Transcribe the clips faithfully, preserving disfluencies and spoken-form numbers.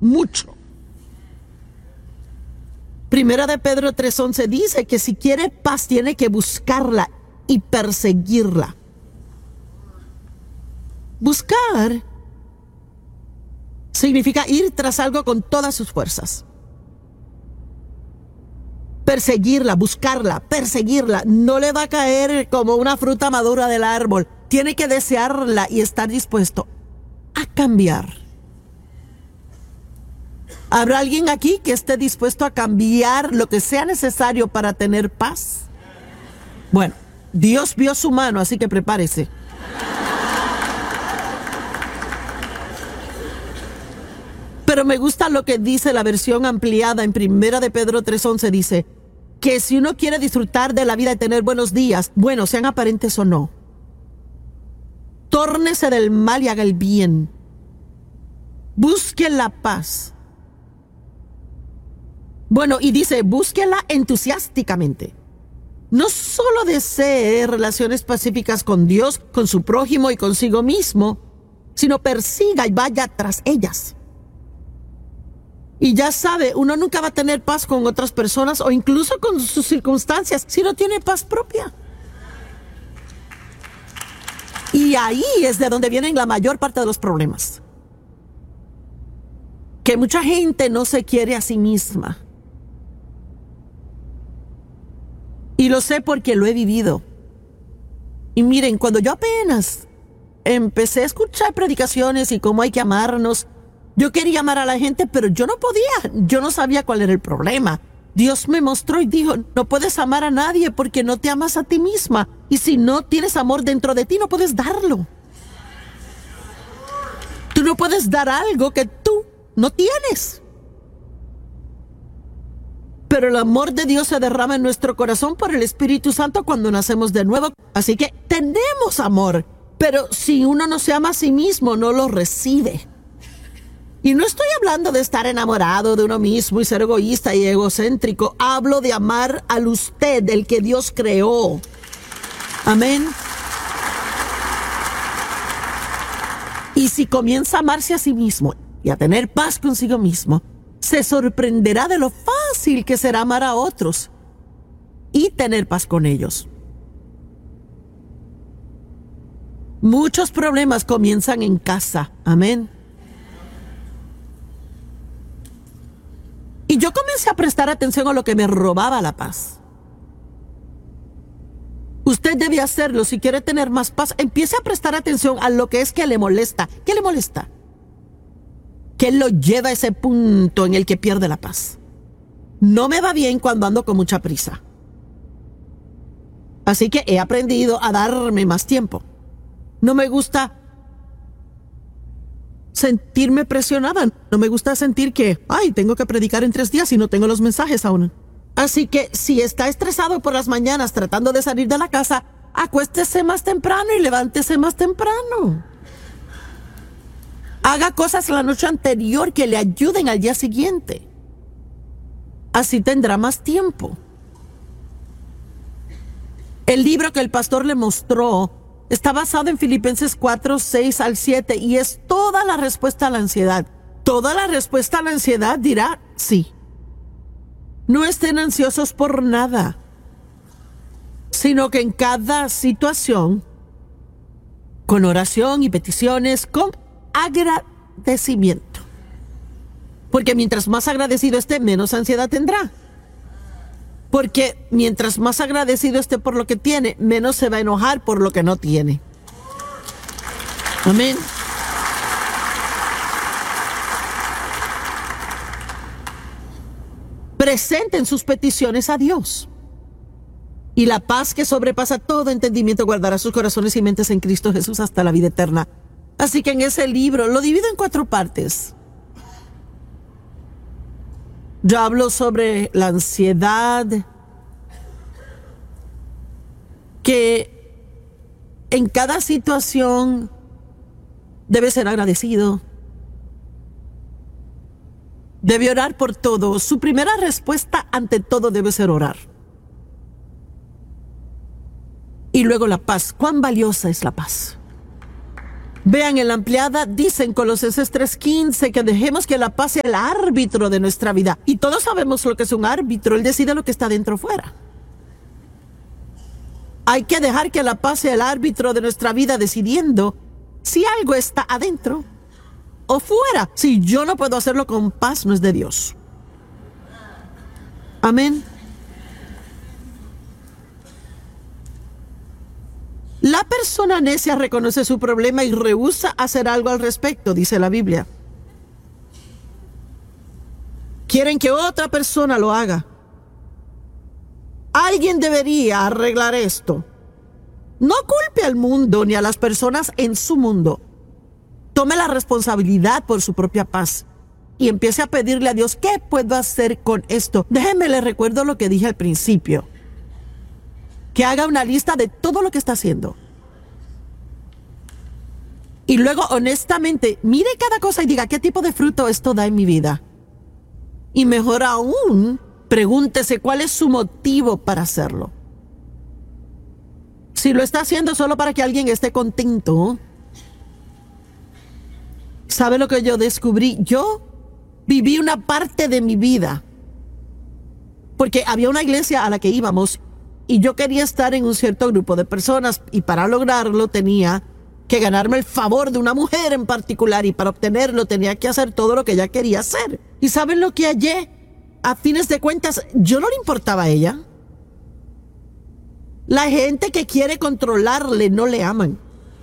mucho. Primera de Pedro tres once dice que si quiere paz tiene que buscarla y perseguirla. Buscar significa ir tras algo con todas sus fuerzas. Perseguirla, buscarla, perseguirla. No le va a caer como una fruta madura del árbol. Tiene que desearla y estar dispuesto a cambiar. ¿Habrá alguien aquí que esté dispuesto a cambiar lo que sea necesario para tener paz? Bueno, Dios vio su mano, así que prepárese. Pero me gusta lo que dice la versión ampliada en Primera de Pedro tres once. Dice que si uno quiere disfrutar de la vida y tener buenos días, bueno, sean aparentes o no, tórnese del mal y haga el bien. Busque la paz. Bueno, y dice, búsquela entusiásticamente. No solo desee relaciones pacíficas con Dios, con su prójimo y consigo mismo, sino persiga y vaya tras ellas. Y ya sabe, uno nunca va a tener paz con otras personas o incluso con sus circunstancias si no tiene paz propia. Y ahí es de donde vienen la mayor parte de los problemas. Que mucha gente no se quiere a sí misma. Y lo sé porque lo he vivido. Y miren, cuando yo apenas empecé a escuchar predicaciones y cómo hay que amarnos, yo quería amar a la gente, pero yo no podía. Yo no sabía cuál era el problema. Dios me mostró y dijo, no puedes amar a nadie porque no te amas a ti misma. Y si no tienes amor dentro de ti, no puedes darlo. Tú no puedes dar algo que tú no tienes. Pero el amor de Dios se derrama en nuestro corazón por el Espíritu Santo cuando nacemos de nuevo. Así que tenemos amor. Pero si uno no se ama a sí mismo, no lo recibe. Y no estoy hablando de estar enamorado de uno mismo y ser egoísta y egocéntrico. Hablo de amar al usted, el que Dios creó. Amén. Y si comienza a amarse a sí mismo y a tener paz consigo mismo, se sorprenderá de lo fácil que será amar a otros y tener paz con ellos. Muchos problemas comienzan en casa. Amén. Y yo comencé a prestar atención a lo que me robaba la paz. Usted debe hacerlo si quiere tener más paz. Empiece a prestar atención a lo que es que le molesta. ¿Qué le molesta? ¿Qué lo lleva a ese punto en el que pierde la paz? No me va bien cuando ando con mucha prisa. Así que he aprendido a darme más tiempo. No me gusta sentirme presionada. No me gusta sentir que, ay, tengo que predicar en tres días y no tengo los mensajes aún. Así que si está estresado por las mañanas tratando de salir de la casa, acuéstese más temprano y levántese más temprano. Haga cosas la noche anterior que le ayuden al día siguiente. Así tendrá más tiempo. El libro que el pastor le mostró está basado en Filipenses cuatro, seis al siete y es toda la respuesta a la ansiedad. Toda la respuesta a la ansiedad dirá sí. No estén ansiosos por nada, sino que en cada situación, con oración y peticiones, con agradecimiento. Porque mientras más agradecido esté, menos ansiedad tendrá. Porque mientras más agradecido esté por lo que tiene, menos se va a enojar por lo que no tiene. Amén. Presenten sus peticiones a Dios. Y la paz que sobrepasa todo entendimiento guardará sus corazones y mentes en Cristo Jesús hasta la vida eterna. Así que en ese libro lo divido en cuatro partes. Yo hablo sobre la ansiedad, que en cada situación debe ser agradecido, debe orar por todo. Su primera respuesta ante todo debe ser orar. Y luego la paz. ¿Cuán valiosa es la paz? Vean, en la ampliada dicen Colosenses tres quince que dejemos que la paz sea el árbitro de nuestra vida. Y todos sabemos lo que es un árbitro. Él decide lo que está dentro o fuera. Hay que dejar que la paz sea el árbitro de nuestra vida, decidiendo si algo está adentro o fuera. Si yo no puedo hacerlo con paz, no es de Dios. Amén. La persona necia reconoce su problema y rehúsa hacer algo al respecto, dice la Biblia. Quieren que otra persona lo haga. Alguien debería arreglar esto. No culpe al mundo ni a las personas en su mundo. Tome la responsabilidad por su propia paz y empiece a pedirle a Dios, ¿qué puedo hacer con esto? Déjenme le recuerdo lo que dije al principio. Que haga una lista de todo lo que está haciendo. Y luego, honestamente, mire cada cosa y diga, ¿qué tipo de fruto esto da en mi vida? Y mejor aún, pregúntese cuál es su motivo para hacerlo. Si lo está haciendo solo para que alguien esté contento, ¿sabe lo que yo descubrí? Yo viví una parte de mi vida, porque había una iglesia a la que íbamos y yo quería estar en un cierto grupo de personas, y para lograrlo tenía que ganarme el favor de una mujer en particular, y para obtenerlo tenía que hacer todo lo que ella quería hacer. ¿Y saben lo que hallé? A fines de cuentas, yo no le importaba a ella. La gente que quiere controlarle no le aman.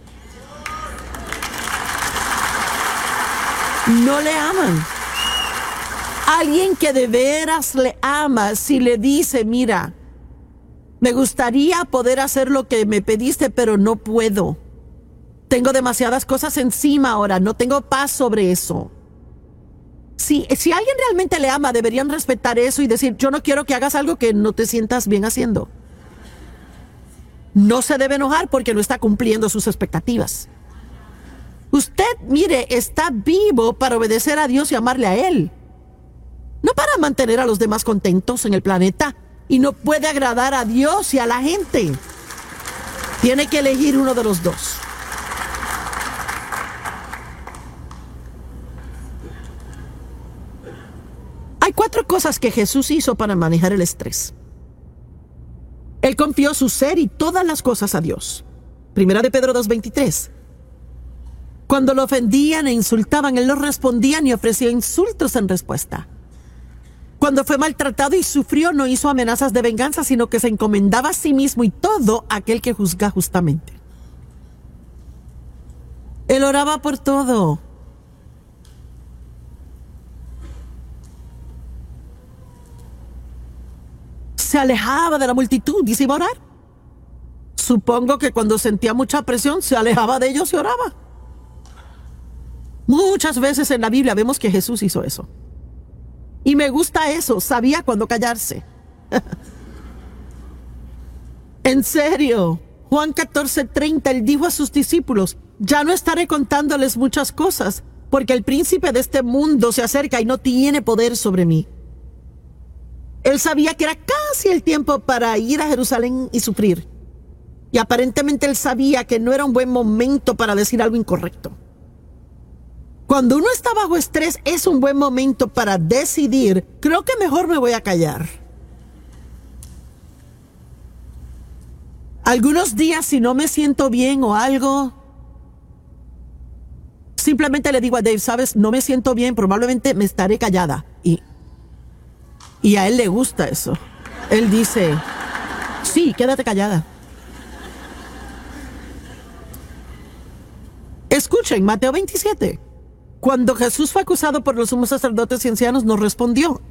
No le aman. Alguien que de veras le ama, si le dice, mira, me gustaría poder hacer lo que me pediste, pero no puedo. Tengo demasiadas cosas encima ahora, no tengo paz sobre eso. Si, si alguien realmente le ama, deberían respetar eso y decir, yo no quiero que hagas algo que no te sientas bien haciendo. No se debe enojar porque no está cumpliendo sus expectativas. Usted, mire, está vivo para obedecer a Dios y amarle a Él, no para mantener a los demás contentos en el planeta. Y no puede agradar a Dios y a la gente. Tiene que elegir uno de los dos. Hay cuatro cosas que Jesús hizo para manejar el estrés. Él confió su ser y todas las cosas a Dios. Primera de Pedro dos veintitrés. Cuando lo ofendían e insultaban, Él no respondía ni ofrecía insultos en respuesta. Cuando fue maltratado y sufrió, no hizo amenazas de venganza, sino que se encomendaba a sí mismo y todo aquel que juzga justamente. Él oraba por todo. Se alejaba de la multitud y se iba a orar. Supongo que cuando sentía mucha presión, se alejaba de ellos y oraba. Muchas veces en la Biblia vemos que Jesús hizo eso. Y me gusta eso, sabía cuándo callarse. En serio, Juan catorce treinta, Él dijo a sus discípulos, ya no estaré contándoles muchas cosas, porque el príncipe de este mundo se acerca y no tiene poder sobre mí. Él sabía que era casi el tiempo para ir a Jerusalén y sufrir. Y aparentemente Él sabía que no era un buen momento para decir algo incorrecto. Cuando uno está bajo estrés, es un buen momento para decidir, creo que mejor me voy a callar. Algunos días, si no me siento bien o algo, simplemente le digo a Dave, sabes, no me siento bien, probablemente me estaré callada. Y, y a él le gusta eso. Él dice, sí, quédate callada. Escuchen, Mateo veintisiete. Cuando Jesús fue acusado por los sumos sacerdotes y ancianos, no respondió.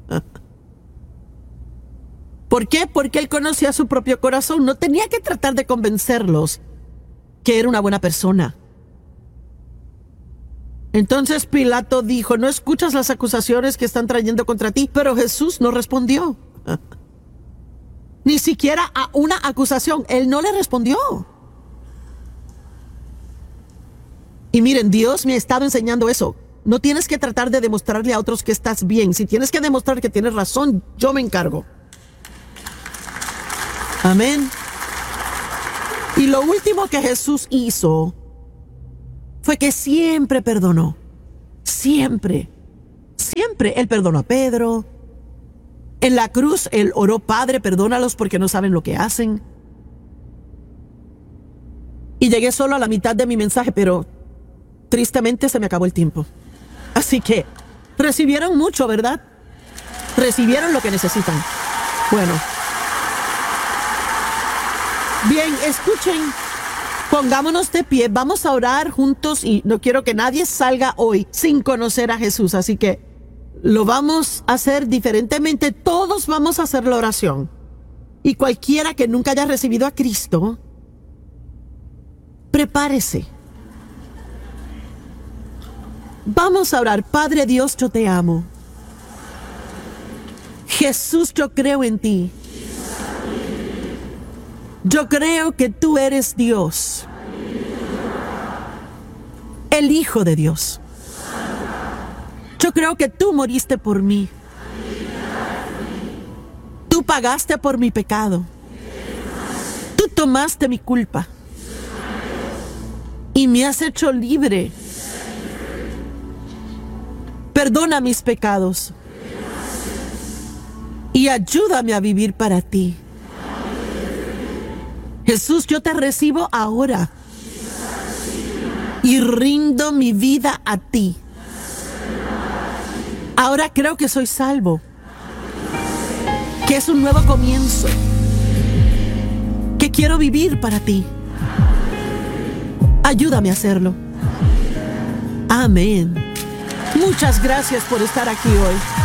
¿Por qué? Porque Él conocía su propio corazón. No tenía que tratar de convencerlos que era una buena persona. Entonces Pilato dijo, ¿no escuchas las acusaciones que están trayendo contra ti? Pero Jesús no respondió. Ni siquiera a una acusación. Él no le respondió. Y miren, Dios me ha estado enseñando eso. No tienes que tratar de demostrarle a otros que estás bien. Si tienes que demostrar que tienes razón, yo me encargo. Amén. Y lo último que Jesús hizo fue que siempre perdonó. Siempre. Siempre. Él perdonó a Pedro. En la cruz, Él oró: Padre, perdónalos porque no saben lo que hacen. Y llegué solo a la mitad de mi mensaje, pero tristemente se me acabó el tiempo. Así que recibieron mucho, ¿verdad? Recibieron lo que necesitan. Bueno. Bien, escuchen. Pongámonos de pie, vamos a orar juntos y no quiero que nadie salga hoy sin conocer a Jesús, así que lo vamos a hacer diferentemente. Todos vamos a hacer la oración. Y cualquiera que nunca haya recibido a Cristo, prepárese. Vamos a orar. Padre Dios, yo te amo. Jesús, yo creo en ti. Yo creo que tú eres Dios, el Hijo de Dios. Yo creo que tú moriste por mí. Tú pagaste por mi pecado. Tú tomaste mi culpa y me has hecho libre. Perdona mis pecados y ayúdame a vivir para ti. Jesús, yo te recibo ahora y rindo mi vida a ti. Ahora creo que soy salvo, que es un nuevo comienzo, que quiero vivir para ti. Ayúdame a hacerlo. Amén. Muchas gracias por estar aquí hoy.